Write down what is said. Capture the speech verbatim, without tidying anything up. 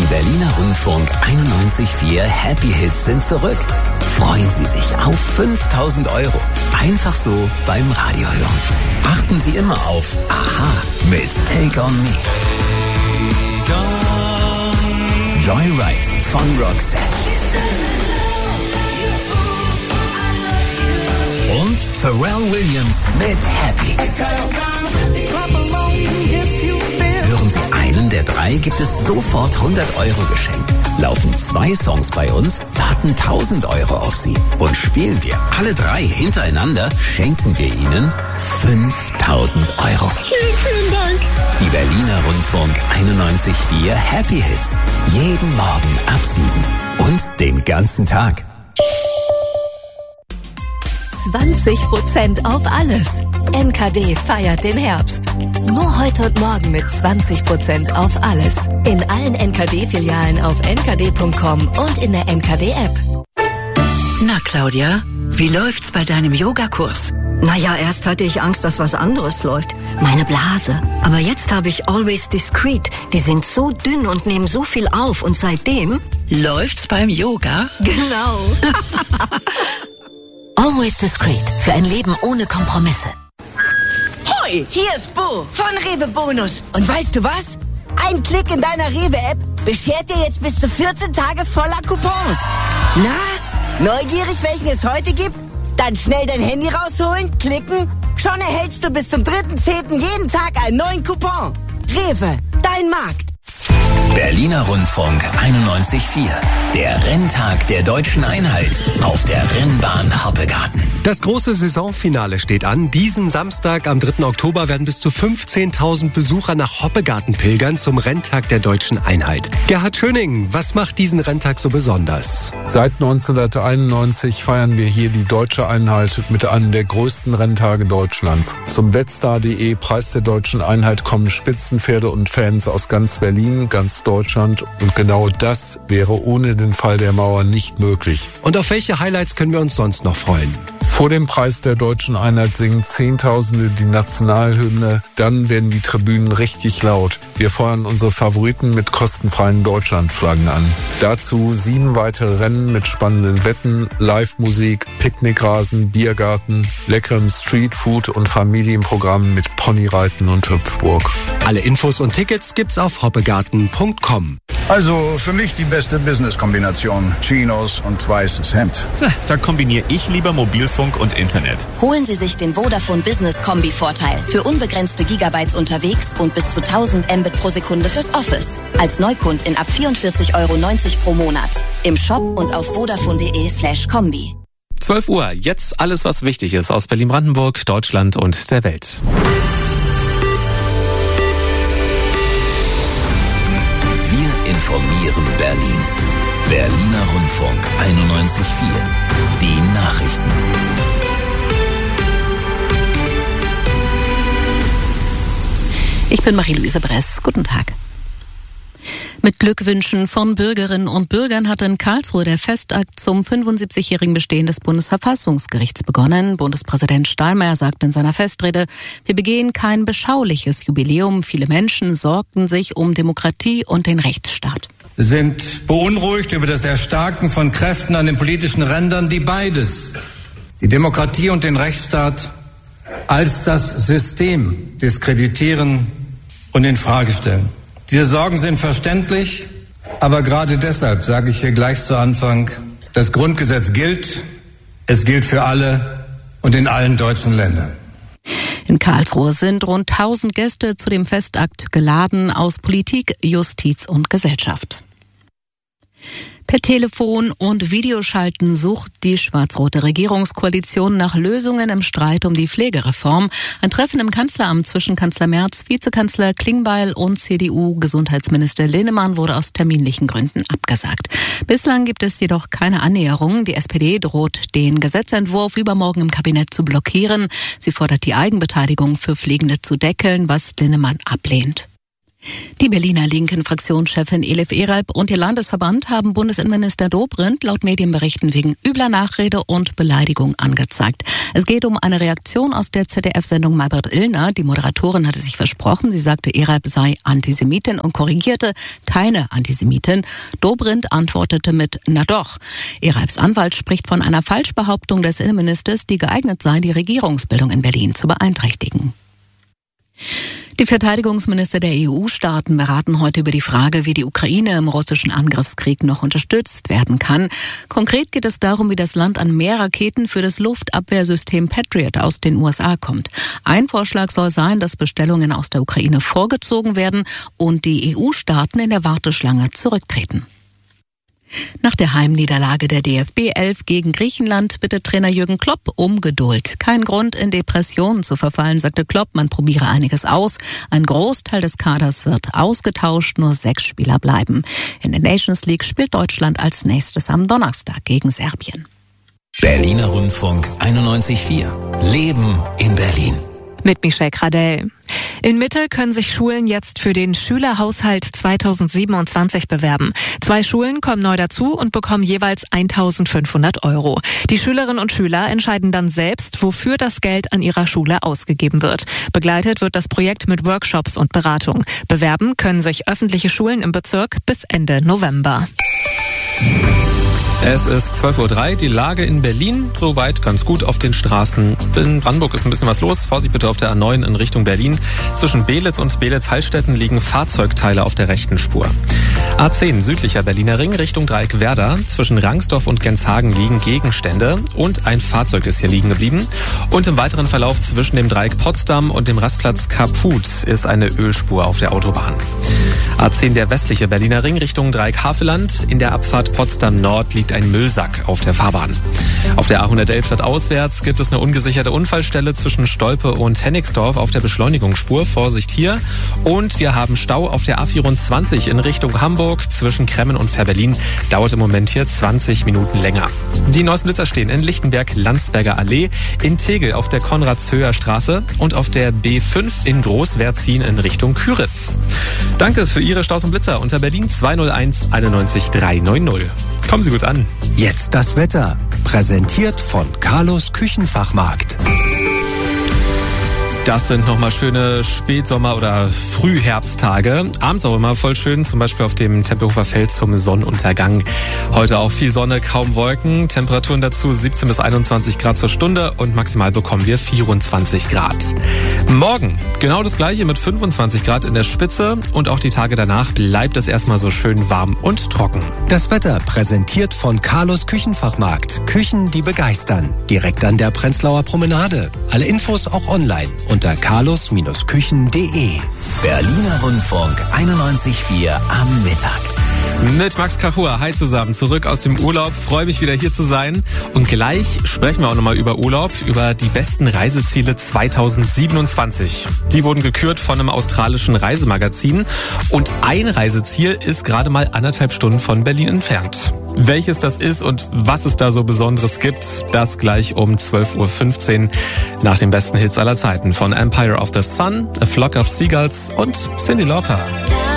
Die Berliner Rundfunk einundneunzig Komma vier Happy Hits sind zurück. Freuen Sie sich auf fünftausend Euro. Einfach so beim Radio hören. Achten Sie immer auf Aha mit Take On Me. Joyride von Roxette. Und Pharrell Williams mit Happy. Hören Sie einen der drei, gibt es sofort hundert Euro geschenkt. Laufen zwei Songs bei uns, warten tausend Euro auf Sie. Und spielen wir alle drei hintereinander, schenken wir Ihnen fünftausend Euro. Vielen, vielen Dank. Die Berliner Rundfunk einundneunzig Komma vier Happy Hits. Jeden Morgen ab sieben. Und den ganzen Tag. zwanzig Prozent auf alles. N K D feiert den Herbst. Nur heute und morgen mit zwanzig Prozent auf alles. In allen N K D-Filialen auf n k d punkt com und in der N K D-App. Na, Claudia, wie läuft's bei deinem Yogakurs? Naja, erst hatte ich Angst, dass was anderes läuft. Meine Blase. Aber jetzt habe ich Always Discreet. Die sind so dünn und nehmen so viel auf. Und seitdem... Läuft's beim Yoga? Genau. Always Discreet. Für ein Leben ohne Kompromisse. Hoi, hier ist Bo von Rewe Bonus. Und weißt du was? Ein Klick in deiner Rewe-App beschert dir jetzt bis zu vierzehn Tage voller Coupons. Na, neugierig, welchen es heute gibt? Dann schnell dein Handy rausholen, klicken. Schon erhältst du bis zum dritten zehnten jeden Tag einen neuen Coupon. Rewe, dein Markt. Berliner Rundfunk einundneunzig Komma vier. Der Renntag der Deutschen Einheit auf der Rennbahn Hoppegarten. Das große Saisonfinale steht an. Diesen Samstag am dritten Oktober werden bis zu fünfzehntausend Besucher nach Hoppegarten pilgern zum Renntag der Deutschen Einheit. Gerhard Schöning, was macht diesen Renntag so besonders? Seit neunzehnhunderteinundneunzig feiern wir hier die Deutsche Einheit mit einem der größten Renntage Deutschlands. Zum Wetstar punkt de Preis der Deutschen Einheit kommen Spitzenpferde und Fans aus ganz Berlin, ganz Deutschland. Und genau das wäre ohne den Fall der Mauer nicht möglich. Und auf welche Highlights können wir uns sonst noch freuen? Vor dem Preis der Deutschen Einheit singen Zehntausende die Nationalhymne. Dann werden die Tribünen richtig laut. Wir feuern unsere Favoriten mit kostenfreien Deutschlandflaggen an. Dazu sieben weitere Rennen mit spannenden Wetten, Live-Musik, Picknickrasen, Biergarten, leckerem Streetfood und Familienprogrammen mit Ponyreiten und Hüpfburg. Alle Infos und Tickets gibt's auf hoppegarten punkt com. Also für mich die beste Business-Kombination. Chinos und weißes Hemd. Da kombiniere ich lieber Mobilfunk und Internet. Holen Sie sich den Vodafone Business Kombi-Vorteil. Für unbegrenzte Gigabytes unterwegs und bis zu tausend Mbit pro Sekunde fürs Office. Als Neukundin ab vierundvierzig Euro neunzig pro Monat. Im Shop und auf vodafone punkt de slash kombi. zwölf Uhr, jetzt alles, was wichtig ist aus Berlin-Brandenburg, Deutschland und der Welt. Wir informieren Berlin. Berliner Rundfunk einundneunzig Komma vier. Die Nachrichten. Ich bin Marie-Louise Bress. Guten Tag. Mit Glückwünschen von Bürgerinnen und Bürgern hat in Karlsruhe der Festakt zum fünfundsiebzigjährigen Bestehen des Bundesverfassungsgerichts begonnen. Bundespräsident Steinmeier sagte in seiner Festrede, wir begehen kein beschauliches Jubiläum. Viele Menschen sorgten sich um Demokratie und den Rechtsstaat. Sind beunruhigt über das Erstarken von Kräften an den politischen Rändern, die beides, die Demokratie und den Rechtsstaat, als das System diskreditieren und in Frage stellen. Diese Sorgen sind verständlich, aber gerade deshalb sage ich hier gleich zu Anfang, das Grundgesetz gilt, es gilt für alle und in allen deutschen Ländern. In Karlsruhe sind rund tausend Gäste zu dem Festakt geladen aus Politik, Justiz und Gesellschaft. Per Telefon und Videoschalten sucht die schwarz-rote Regierungskoalition nach Lösungen im Streit um die Pflegereform. Ein Treffen im Kanzleramt zwischen Kanzler Merz, Vizekanzler Klingbeil und C D U-Gesundheitsminister Linnemann wurde aus terminlichen Gründen abgesagt. Bislang gibt es jedoch keine Annäherung. Die S P D droht, den Gesetzentwurf übermorgen im Kabinett zu blockieren. Sie fordert die Eigenbeteiligung für Pflegende zu deckeln, was Linnemann ablehnt. Die Berliner linken Fraktionschefin Elif Eralp und ihr Landesverband haben Bundesinnenminister Dobrindt laut Medienberichten wegen übler Nachrede und Beleidigung angezeigt. Es geht um eine Reaktion aus der Z D F-Sendung Maybrit Illner. Die Moderatorin hatte sich versprochen, sie sagte, Eralp sei Antisemitin und korrigierte, keine Antisemitin. Dobrindt antwortete mit na doch. Eralps Anwalt spricht von einer Falschbehauptung des Innenministers, die geeignet sei, die Regierungsbildung in Berlin zu beeinträchtigen. Die Verteidigungsminister der E U-Staaten beraten heute über die Frage, wie die Ukraine im russischen Angriffskrieg noch unterstützt werden kann. Konkret geht es darum, wie das Land an mehr Raketen für das Luftabwehrsystem Patriot aus den U S A kommt. Ein Vorschlag soll sein, dass Bestellungen aus der Ukraine vorgezogen werden und die E U-Staaten in der Warteschlange zurücktreten. Nach der Heimniederlage der D F B elf gegen Griechenland bittet Trainer Jürgen Klopp um Geduld. Kein Grund, in Depressionen zu verfallen, sagte Klopp. Man probiere einiges aus. Ein Großteil des Kaders wird ausgetauscht, nur sechs Spieler bleiben. In der Nations League spielt Deutschland als nächstes am Donnerstag gegen Serbien. Berliner Rundfunk einundneunzig Komma vier. Leben in Berlin. Mit Michelle Gradell. In Mitte können sich Schulen jetzt für den Schülerhaushalt zweitausendsiebenundzwanzig bewerben. Zwei Schulen kommen neu dazu und bekommen jeweils eintausendfünfhundert Euro. Die Schülerinnen und Schüler entscheiden dann selbst, wofür das Geld an ihrer Schule ausgegeben wird. Begleitet wird das Projekt mit Workshops und Beratung. Bewerben können sich öffentliche Schulen im Bezirk bis Ende November. Es ist zwölf Uhr drei, die Lage in Berlin, soweit ganz gut auf den Straßen. In Brandenburg ist ein bisschen was los. Vorsicht bitte auf der A neun in Richtung Berlin. Zwischen Belitz und Belitz-Hallstetten liegen Fahrzeugteile auf der rechten Spur. A zehn, südlicher Berliner Ring, Richtung Dreieck Werder. Zwischen Rangsdorf und Genshagen liegen Gegenstände und ein Fahrzeug ist hier liegen geblieben. Und im weiteren Verlauf zwischen dem Dreieck Potsdam und dem Rastplatz Kaput ist eine Ölspur auf der Autobahn. A zehn, der westliche Berliner Ring, Richtung Dreieck Havelland. In der Abfahrt Potsdam Nord liegt ein Müllsack auf der Fahrbahn. Auf der A hundertelf stadtauswärts gibt es eine ungesicherte Unfallstelle zwischen Stolpe und Hennigsdorf auf der Beschleunigungsspur. Vorsicht hier. Und wir haben Stau auf der A vierundzwanzig in Richtung Hamburg. Zwischen Kremmen und Fährberlin dauert im Moment hier zwanzig Minuten länger. Die neuesten Blitzer stehen in Lichtenberg-Landsberger Allee, in Tegel auf der Konradshöher Straße und auf der B fünf in Großwertzin in Richtung Küritz. Danke für Ihre Staus und Blitzer unter Berlin zwei null eins einundneunzig dreihundertneunzig. Kommen Sie gut an. Jetzt das Wetter. Präsentiert von Carlos Küchenfachmarkt. Das sind nochmal schöne Spätsommer- oder Frühherbsttage. Abends auch immer voll schön, zum Beispiel auf dem Tempelhofer Feld zum Sonnenuntergang. Heute auch viel Sonne, kaum Wolken. Temperaturen dazu siebzehn bis einundzwanzig Grad zur Stunde und maximal bekommen wir vierundzwanzig Grad. Morgen genau das gleiche mit fünfundzwanzig Grad in der Spitze und auch die Tage danach bleibt es erstmal so schön warm und trocken. Das Wetter präsentiert von Carlos Küchenfachmarkt. Küchen, die begeistern. Direkt an der Prenzlauer Promenade. Alle Infos auch online unter carlos Küchen punkt de. Berliner Rundfunk einundneunzig Komma vier am Mittag. Mit Max Kachua, hi zusammen, zurück aus dem Urlaub, freue mich wieder hier zu sein und gleich sprechen wir auch nochmal über Urlaub, über die besten Reiseziele zweitausendsiebenundzwanzig. Die wurden gekürt von einem australischen Reisemagazin und ein Reiseziel ist gerade mal anderthalb Stunden von Berlin entfernt. Welches das ist und was es da so Besonderes gibt, das gleich um zwölf Uhr fünfzehn nach den besten Hits aller Zeiten von Empire of the Sun, A Flock of Seagulls und Cyndi Lauper.